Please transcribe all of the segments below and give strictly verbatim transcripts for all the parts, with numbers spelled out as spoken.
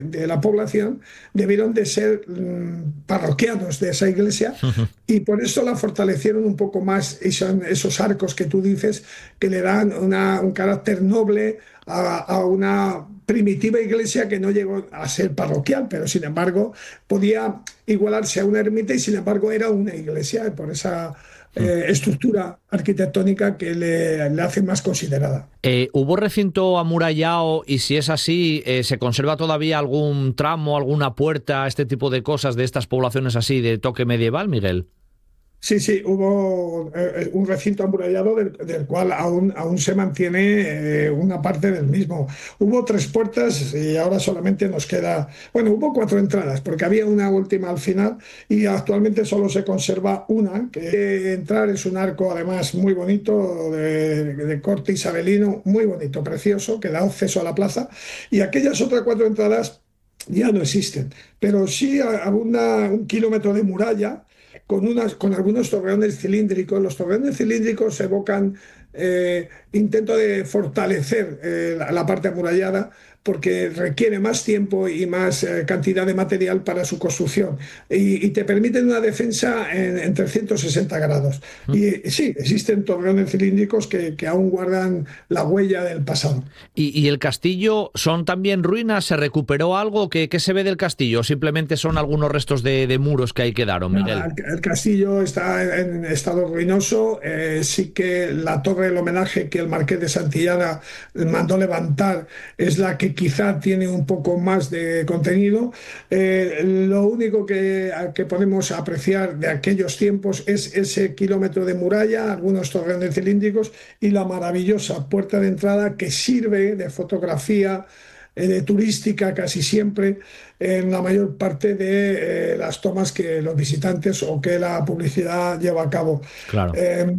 de la población debieron de ser mm, parroquianos de esa iglesia y por eso la fortalecieron un poco más y son esos arcos que tú dices que le dan una- un carácter noble a, a una primitiva iglesia que no llegó a ser parroquial, pero sin embargo podía igualarse a una ermita y sin embargo era una iglesia por esa eh, estructura arquitectónica que le, le hace más considerada. Eh, ¿hubo recinto amurallado y si es así, eh, se conserva todavía algún tramo, alguna puerta, este tipo de cosas de estas poblaciones así de toque medieval, Miguel? Sí, sí, hubo eh, eh, un recinto amurallado del, del cual aún, aún se mantiene eh, una parte del mismo. Hubo tres puertas y ahora solamente nos queda, bueno, hubo cuatro entradas porque había una última al final y actualmente solo se conserva una, que eh, entrar es un arco además muy bonito de, de corte isabelino, muy bonito, precioso, que da acceso a la plaza y aquellas otras cuatro entradas ya no existen, pero sí abunda un kilómetro de muralla con, unas, con algunos torreones cilíndricos. Los torreones cilíndricos evocan eh, intento de fortalecer eh, la, la parte amurallada porque requiere más tiempo y más eh, cantidad de material para su construcción y, y te permiten una defensa en, en trescientos sesenta grados. Y eh, sí, existen torreones cilíndricos que, que aún guardan la huella del pasado. ¿Y, y el castillo son también ruinas? ¿Se recuperó algo? ¿Qué, qué se ve del castillo? ¿O simplemente son algunos restos de, de muros que ahí quedaron, Nada, Miguel? el, el castillo está en estado ruinoso. Eh, sí que la torre del homenaje que el marqués de Santillana mandó levantar es la que quizá tiene un poco más de contenido. Eh, lo único que, que podemos apreciar de aquellos tiempos es ese kilómetro de muralla, algunos torreones cilíndricos y la maravillosa puerta de entrada que sirve de fotografía eh, de turística casi siempre en la mayor parte de eh, las tomas que los visitantes o que la publicidad lleva a cabo. Claro. Eh,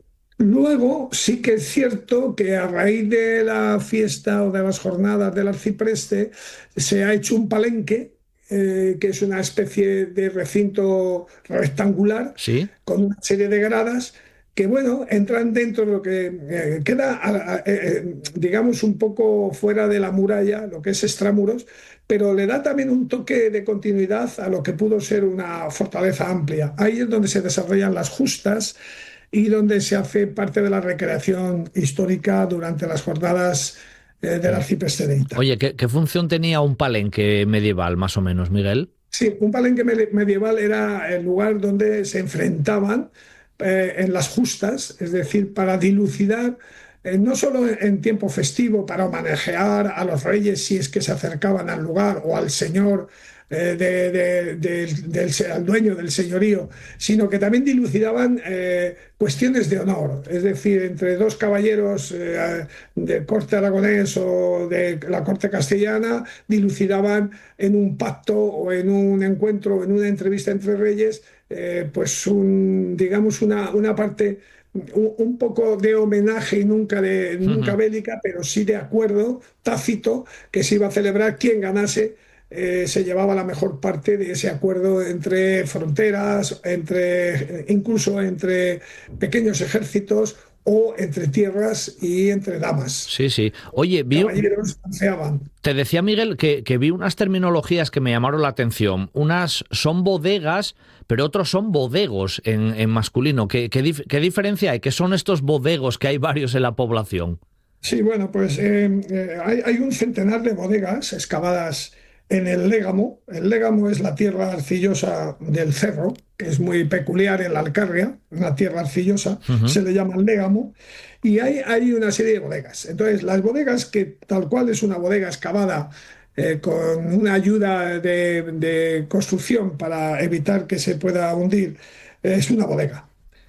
Luego sí que es cierto que a raíz de la fiesta o de las jornadas del arcipreste se ha hecho un palenque, eh, que es una especie de recinto rectangular ¿Sí? con una serie de gradas que, bueno, entran dentro de lo que eh, queda, a- a- eh, eh, digamos, un poco fuera de la muralla, lo que es extramuros, pero le da también un toque de continuidad a lo que pudo ser una fortaleza amplia. Ahí es donde se desarrollan las justas y donde se hace parte de la recreación histórica durante las jornadas eh, del arcipreste de Ita. Oye, ¿qué, qué función tenía un palenque medieval, más o menos, Miguel? Sí, un palenque me- medieval era el lugar donde se enfrentaban eh, en las justas, es decir, para dilucidar, eh, no solo en tiempo festivo, para homenajear a los reyes si es que se acercaban al lugar o al señor, eh, de- de- del, del se- al dueño del señorío, sino que también dilucidaban eh, cuestiones de honor, es decir, entre dos caballeros eh, de corte aragonés o de la corte castellana, dilucidaban en un pacto o en un encuentro o en una entrevista entre reyes, eh, pues un, digamos una, una parte, un, un poco de homenaje y nunca, de, nunca bélica, pero sí de acuerdo tácito que se iba a celebrar quien ganase. Eh, se llevaba la mejor parte de ese acuerdo entre fronteras, entre, incluso entre pequeños ejércitos o entre tierras y entre damas. Sí, sí. Oye, vi, Caballeros anseaban. te decía Miguel que, que vi unas terminologías que me llamaron la atención. Unas son bodegas, pero otros son bodegos en, en masculino. ¿Qué, qué, dif- qué diferencia hay? ¿Qué son estos bodegos que hay varios en la población? Sí, bueno, pues eh, eh, hay, hay un centenar de bodegas excavadas en el Légamo. El Légamo es la tierra arcillosa del Cerro, que es muy peculiar en la Alcarria, una tierra arcillosa, Ujú. se le llama el Légamo, y hay, hay una serie de bodegas. Entonces, las bodegas, que tal cual es una bodega excavada eh, con una ayuda de, de construcción para evitar que se pueda hundir, es una bodega.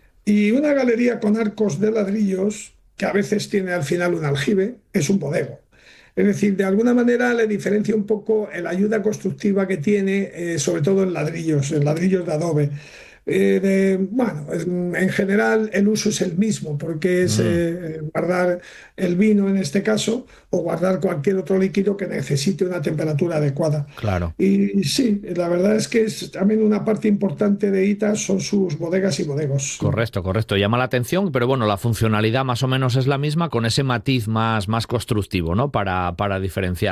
Y una galería con arcos de ladrillos, que a veces tiene al final un aljibe, es un bodego. Es decir, de alguna manera le diferencia un poco la ayuda constructiva que tiene, eh, sobre todo en ladrillos, en ladrillos de adobe. Eh, de- bueno, es- en general el uso es el mismo, porque es Mm, eh, guardar el vino en este caso o guardar cualquier otro líquido que necesite una temperatura adecuada. claro. Y sí, la verdad es que es también una parte importante de ITA son sus bodegas y bodegos. Correcto, correcto. Llama la atención, pero bueno, la funcionalidad más o menos es la misma con ese matiz más, más constructivo, ¿no? Para, para diferenciar.